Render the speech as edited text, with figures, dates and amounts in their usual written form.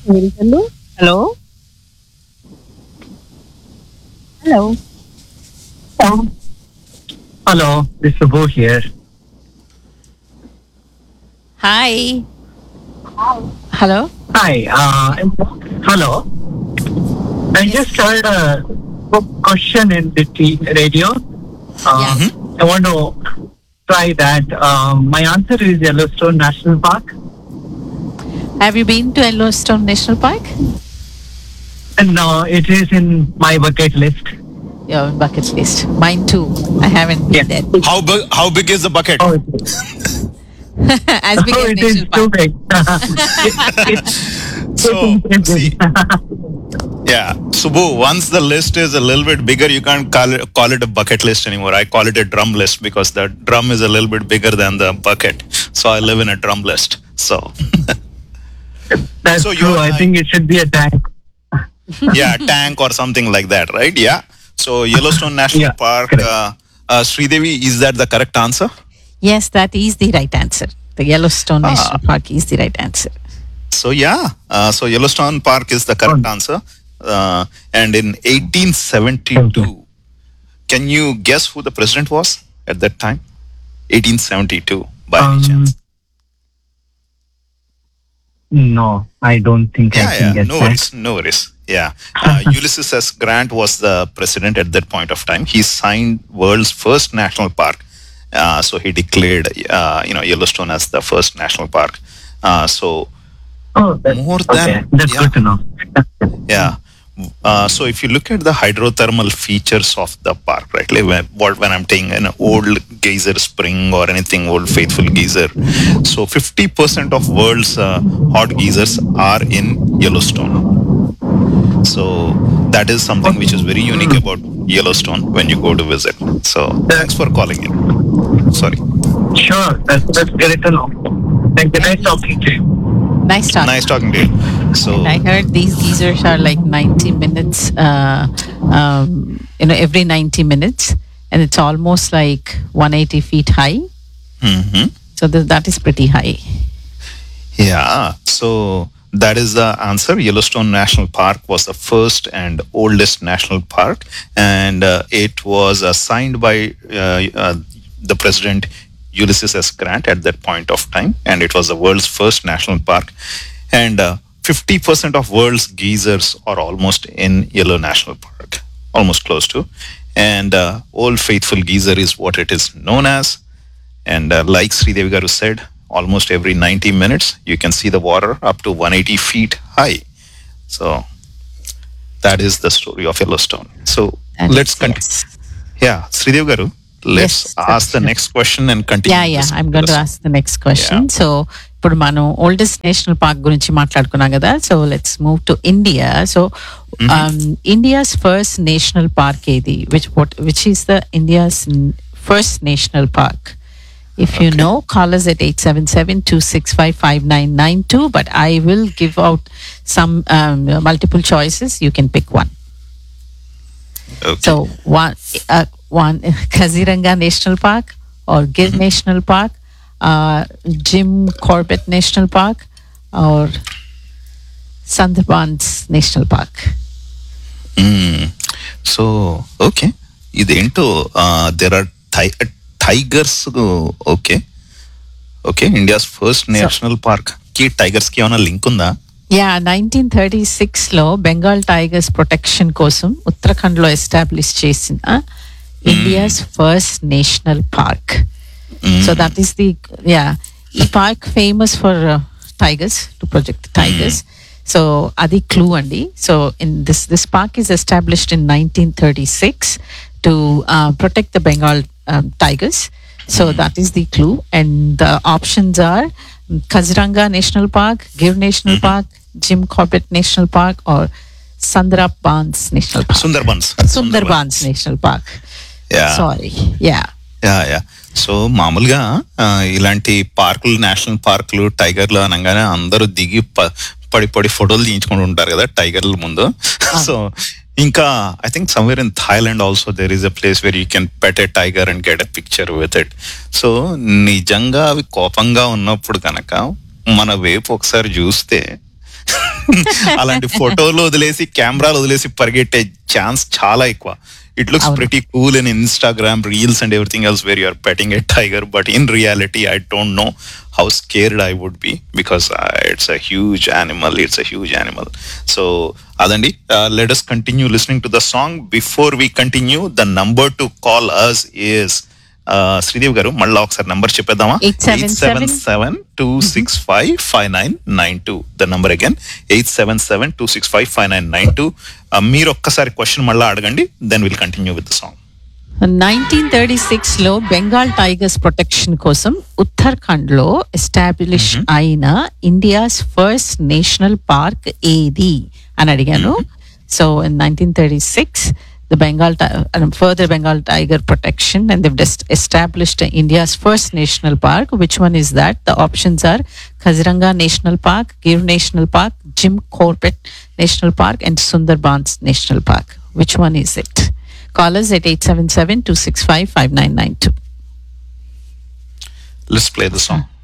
Hello? Hello? Hello? Hello, this is Subbu here. Hi. Hello? Hi. Hello. I just heard a question in the radio. Yeah. I want to try that. My answer is Yellowstone National Park. Have you been to Yellowstone National Park? And no, it is in my bucket list. Your bucket list. Mine too. I haven't been there. How big is the bucket? Oh, As big as it is National too Park. big. So, see, yeah. Subbu, once the list is a little bit bigger, you can't call it a bucket list anymore. I call it a drum list because the drum is a little bit bigger than the bucket. So I live in a drum list. So That's So true. you're I like- think it should be a tank. yeah, tank or something like that, right? Yeah. So Yellowstone National Yeah, Park, correct. Sridevi, is that the correct answer? Yes, that is the right answer. The Yellowstone National Park is the right answer. So yeah, so Yellowstone Park is the correct answer. And in 1872, can you guess who the president was at that time? 1872, by any chance? No, I don't think I can get no that. worries, no worries. Yeah, Ulysses S. Grant was the president at that point of time. He signed world's first national park. So he declared, Yellowstone as the first national park. So Oh, that's, more okay. than That's good to know. yeah. So if you look at the hydrothermal features of the park, right, like when I'm taking an old geyser spring or anything old faithful geyser, so 50% of world's hot geysers are in Yellowstone. So that is something which is very unique about Yellowstone when you go to visit. So thanks for calling in. Sorry. Sure, that's great to know. Thank you. Nice talking to you. Nice talk. Nice talking to you. So I heard these geysers are like 90 minutes, every 90 minutes. And it's almost like 180 feet high. mhm. So that is pretty high. Yeah, so that is the answer. Yellowstone National Park was the first and oldest national park, and it was signed by the president Ulysses S. Grant at that point of time, and it was the world's first national park. And 50% of world's geysers are almost in Yellow National Park, almost close to. And Old Faithful Geyser is what it is known as. And like Sridevi Garu said, almost every 90 minutes, you can see the water up to 180 feet high. So that is the story of Yellowstone. So And let's it's- continue. yes. Yeah, Sridevi Garu, let's Yes, ask the sure. next question and continue. Yeah, this I'm going to discussion. ask the next question. So ఇప్పుడు మనం oldest national park గురించి మాట్లాడుకున్నాం కదా so let's move to India so India's first national park ఏది which is the India's first national park if you know, call us at 877-265-5992, but I will give out some multiple choices. You can pick one. Okay. So one Kaziranga National Park or Gir National Park, Jim Corbett National Park, or Sundarbans National Park. So okay ఇదేంటో there are tigers okay India's first national park కి tigers కి ఏమైనా link ఉందా? Yeah 1936లో Bengal tigers protection కోసం ఉత్తరాఖండ్లో establish చేసిన India's first national park. So that is the ఈ park famous for tigers to protect the tigers. So adi clue andi. So in this park is established in 1936 to protect the Bengal tigers. So that is the clue, and the options are Kaziranga National Park, Gir National Park, Jim Corbett National Park, or Sundarbans National Park. Sundarbans National Park. Yeah. Sorry. Yeah. Yeah so మామూలుగా ఇలాంటి పార్కులు national పార్కులు టైగర్లు అనగానే అందరూ దిగి పడి ఫోటోలు తీయించుకుంటూ ఉంటారు కదా టైగర్ల ముందు. సో ఇంకా I think somewhere in Thailand also there is a place where you can pet a tiger and get a picture with it. So నిజంగా అవి కోపంగా ఉన్నప్పుడు కనుక మన వైపు ఒకసారి చూస్తే అలాంటి ఫోటోలు వదిలేసి కెమెరాలు వదిలేసి పరిగెట్టే ఛాన్స్ చాలా ఎక్కువ. It looks అవును. pretty cool in Instagram reels and everything else where you are petting a tiger, but in reality I don't know how scared I would be because it's a huge animal. So adandi, let us continue listening to the song. Before we continue, the number to call us is Sridevi గారు మళ్ళీ ఒకసారి number చెప్పేద్దామా? 877-265-5992. The number again 877-265-5992. మీరు ఒక్కసారి question మళ్ళీ అడగండి, then will continue with the song. 1936లో Bengal tigers protection కోసం ఉత్తరాఖండ్ లో establish అయిన ఇండియాస్ ఫస్ట్ నేషనల్ పార్క్ ఏది అని అడిగాను. So in 1936 the further Bengal tiger protection, and they've just established India's first national park. Which one is that? The options are Kaziranga National Park, Gir National Park, Jim Corbett National Park, and Sundarbans National Park. Which one is it? Call us at 877-265-5992. Let's play the song.